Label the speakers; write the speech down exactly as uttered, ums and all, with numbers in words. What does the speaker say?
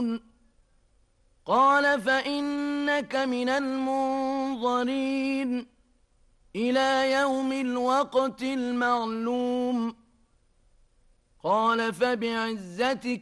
Speaker 1: قال فإنك من المنظرين إلى يوم الوقت المعلوم قال فبعزتك